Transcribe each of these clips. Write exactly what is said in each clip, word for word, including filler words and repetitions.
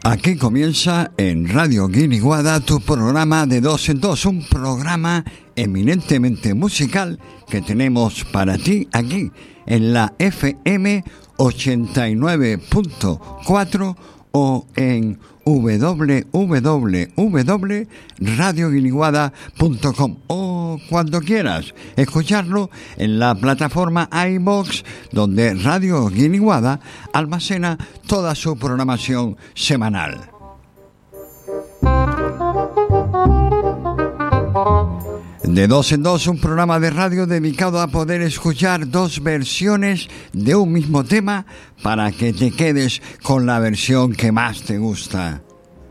Aquí comienza en Radio Guiniguada tu programa de dos en dos, un programa eminentemente musical que tenemos para ti aquí en la F M ochenta y nueve punto cuatro o en doble u doble u doble u punto radio guiniguada punto com o cuando quieras escucharlo en la plataforma iVoox, donde Radio Guiniguada almacena toda su programación semanal. De dos en dos, un programa de radio dedicado a poder escuchar dos versiones de un mismo tema para que te quedes con la versión que más te gusta.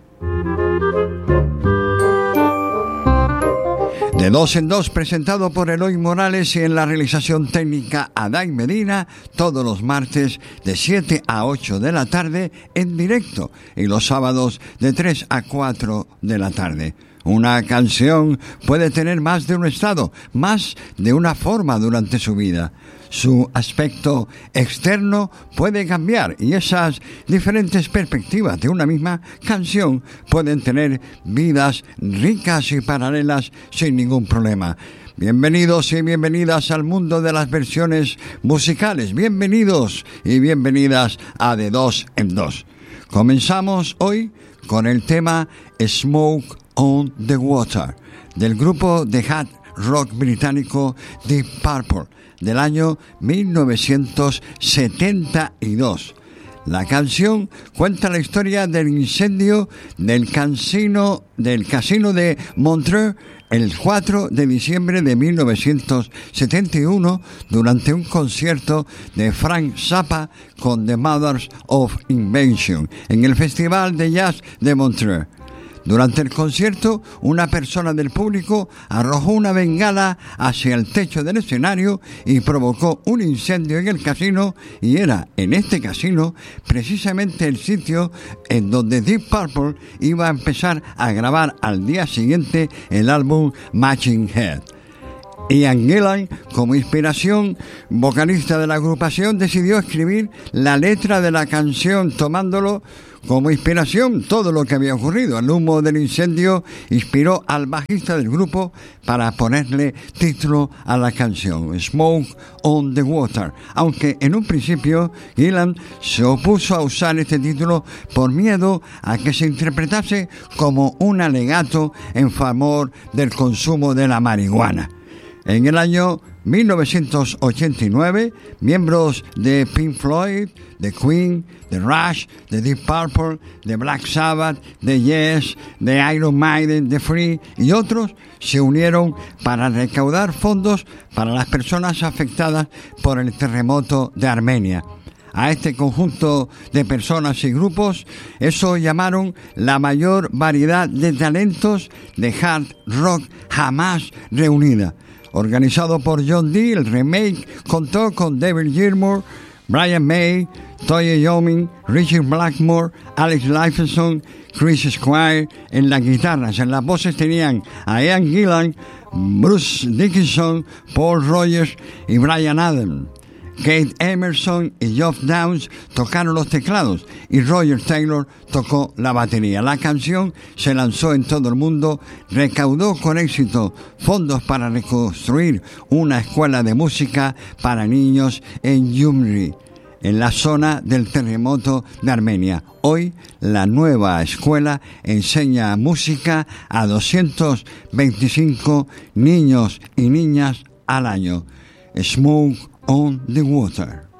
De dos en dos, presentado por Eloy Morales y en la realización técnica Adai Medina, todos los martes de siete a ocho de la tarde en directo y los sábados de tres a cuatro de la tarde. Una canción puede tener más de un estado, más de una forma durante su vida. Su aspecto externo puede cambiar y esas diferentes perspectivas de una misma canción pueden tener vidas ricas y paralelas sin ningún problema. Bienvenidos y bienvenidas al mundo de las versiones musicales. Bienvenidos y bienvenidas a De Dos en Dos. Comenzamos hoy con el tema Smoke on the Water del grupo de hard rock británico Deep Purple del año mil novecientos setenta y dos. La canción cuenta la historia del incendio del casino, del casino de Montreux el cuatro de diciembre de mil novecientos setenta y uno durante un concierto de Frank Zappa con The Mothers of Invention en el Festival de Jazz de Montreux. Durante el concierto, una persona del público arrojó una bengala hacia el techo del escenario y provocó un incendio en el casino, y era en este casino precisamente el sitio en donde Deep Purple iba a empezar a grabar al día siguiente el álbum Machine Head. Ian Gillan, como inspiración, vocalista de la agrupación, decidió escribir la letra de la canción tomándolo como inspiración todo lo que había ocurrido. El humo del incendio inspiró al bajista del grupo para ponerle título a la canción, Smoke on the Water, aunque en un principio Gillan se opuso a usar este título por miedo a que se interpretase como un alegato en favor del consumo de la marihuana. En el año mil novecientos ochenta y nueve, miembros de Pink Floyd, de Queen, de Rush, de Deep Purple, de Black Sabbath, de Yes, de Iron Maiden, de Free y otros se unieron para recaudar fondos para las personas afectadas por el terremoto de Armenia. A este conjunto de personas y grupos, eso llamaron la mayor variedad de talentos de hard rock jamás reunida. Organizado por John Dee, el remake contó con David Gilmour, Brian May, Toye Iommi, Richard Blackmore, Alex Lifeson, Chris Squire en las guitarras. En las voces tenían a Ian Gillan, Bruce Dickinson, Paul Rogers y Bryan Adams. Kate Emerson y Geoff Downes tocaron los teclados y Roger Taylor tocó la batería. La canción se lanzó en todo el mundo, recaudó con éxito fondos para reconstruir una escuela de música para niños en Gyumri, en la zona del terremoto de Armenia. Hoy la nueva escuela enseña música a doscientos veinticinco niños y niñas al año. Smoke on the Water.